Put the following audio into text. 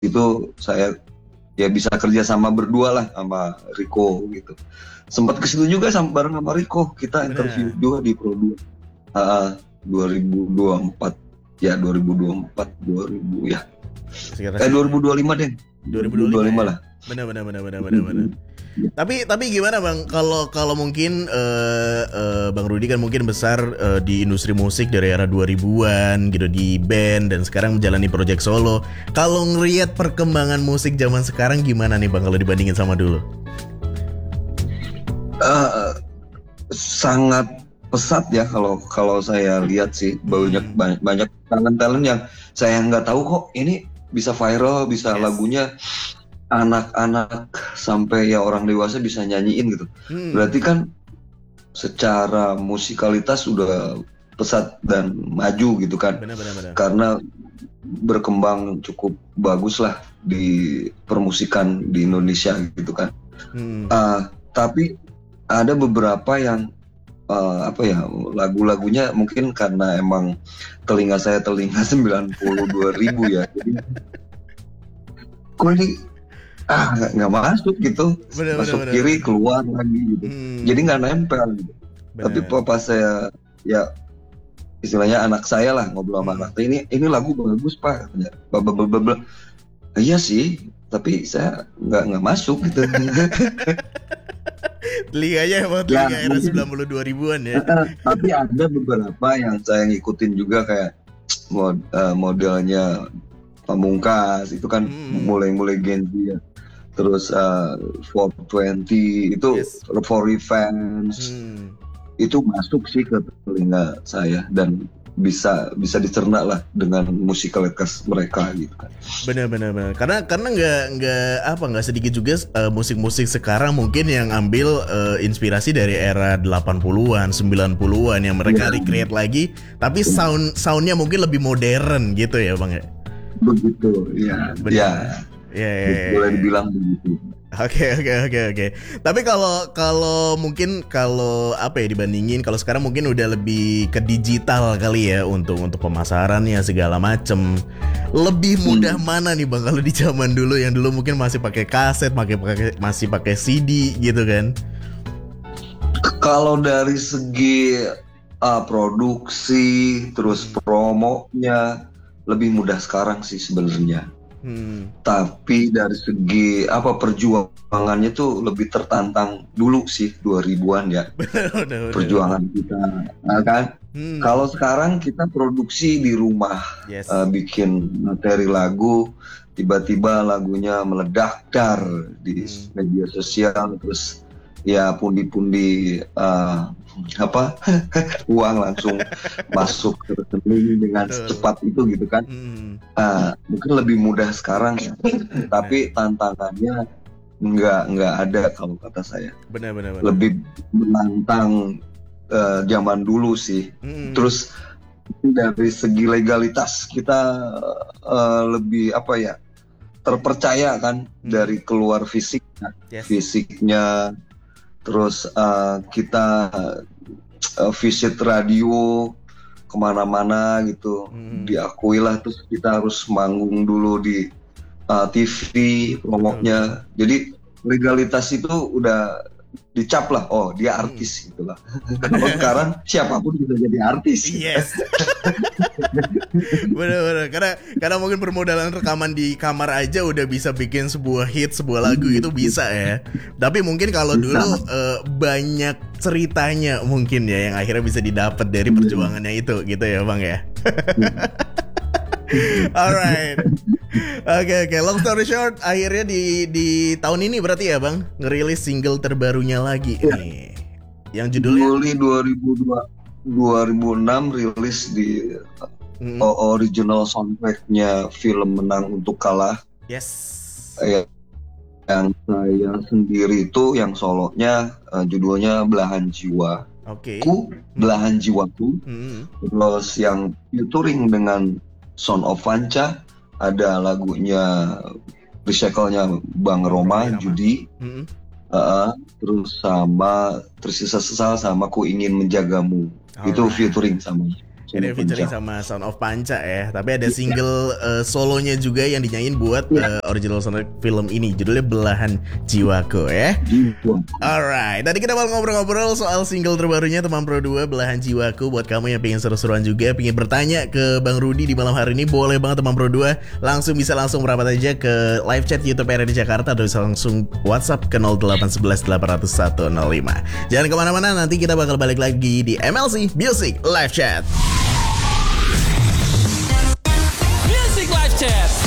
itu saya ya bisa kerja sama berdua lah sama Rico gitu. Sempat ke situ juga bareng sama Rico, kita interview Benar. juga di Pro 2. 2024 ya 2024 2000 ya Sekitar situ ya. 2025 deh 2025 2025 ya. lah. Benar. Tapi gimana Bang? Kalau mungkin Bang Rudi kan mungkin besar di industri musik dari era 2000-an gitu di band dan sekarang menjalani project solo. Kalau ngelihat perkembangan musik zaman sekarang gimana nih Bang kalau dibandingin sama dulu? Eh, Sangat pesat ya kalau saya lihat sih, banyak talent yang saya nggak tahu kok ini bisa viral, bisa Yes. lagunya anak-anak sampai ya orang dewasa bisa nyanyiin gitu. Berarti kan secara musikalitas udah pesat dan maju gitu kan. Benar. Karena berkembang cukup bagus lah di permusikan di Indonesia gitu kan. Tapi ada beberapa yang lagu-lagunya mungkin karena emang telinga saya telinga 92.000 ya. Jadi kok ini nggak masuk gitu. Masuk kiri keluar lagi gitu. Jadi nggak nempel gitu. Tapi pas saya ya istilahnya anak saya lah ngobrol sama anak, ini lagu bagus Pak, katanya. Iya sih, tapi saya nggak masuk gitu. Telinganya emang telinga era 92 ribuan ya. Tapi ada beberapa yang saya ngikutin juga kayak modelnya Pamungkas itu kan mulai Gen Z ya. Terus 420 itu For Revenge itu masuk sih ke telinga saya dan bisa dicerna lah dengan musikalitas mereka gitu kan. Benar. Karena nggak sedikit juga musik-musik sekarang mungkin yang ambil inspirasi dari era 80-an, 90-an yang mereka recreate lagi, tapi soundnya mungkin lebih modern gitu ya Bang ya. Begitu, ya. Boleh dibilang begitu. Oke. Tapi kalau mungkin apa ya dibandingin kalau sekarang mungkin udah lebih ke digital kali ya untuk pemasarannya segala macem. Lebih mudah mana nih Bang kalau di zaman dulu yang dulu mungkin masih pakai kaset, masih pakai CD gitu kan? Kalau dari segi produksi terus promonya lebih mudah sekarang sih sebenarnya. Tapi dari segi perjuangannya tuh lebih tertantang dulu sih 2000-an ya. Perjuangan kita kan. Kalau sekarang kita produksi di rumah, bikin materi lagu, tiba-tiba lagunya meledak di media sosial, terus ya pundi-pundi uang langsung masuk ke rekening dengan secepat itu gitu kan. Mungkin lebih mudah sekarang ya. Tapi tantangannya nggak ada kalau kata saya. Benar. Lebih menantang zaman dulu sih. Terus dari segi legalitas kita lebih terpercaya kan dari keluar fisiknya. Terus kita visit radio kemana-mana gitu, diakui lah. Terus kita harus manggung dulu di TV promonya. Jadi legalitas itu udah dicap lah, oh dia artis gitu lah. Kalau sekarang siapapun bisa jadi artis. Yes. Bener. Karena mungkin permodalan rekaman di kamar aja udah bisa bikin sebuah hit, sebuah lagu itu bisa ya. Tapi mungkin kalau dulu banyak ceritanya mungkin ya yang akhirnya bisa didapat dari perjuangannya itu gitu ya Bang ya. Alright. Oke. Long story short, akhirnya di tahun ini berarti ya Bang ngerilis single terbarunya lagi nih. Yang judulnya Juli 2006 rilis di original soundtracknya film Menang Untuk Kalah. Yes. Yang saya sendiri itu yang solonya judulnya Belahan Jiwa. Belahan Jiwaku. Terus yang featuring dengan Son of Vanca ada lagunya recycle-nya Bang Roma, Judi. Terus sama Tersisa Sesal sama Ku Ingin Menjagamu. Itu featuring sama Ini featuring sama Sound of Panca ya. Tapi ada single solonya juga yang dinyanyiin buat original soundtrack film ini. Judulnya Belahan Jiwaku ya. Alright, tadi kita mau ngobrol-ngobrol soal single terbarunya Teman Pro 2 Belahan Jiwaku. Buat kamu yang pengen seru-seruan juga, pengen bertanya ke Bang Rudy di malam hari ini, boleh banget Teman Pro 2 bisa langsung merapat aja ke live chat YouTube RRI Jakarta, atau bisa langsung WhatsApp ke 0811 800 105. Jangan kemana-mana, nanti kita bakal balik lagi di MLC Music Live Chat. Music Live Chat.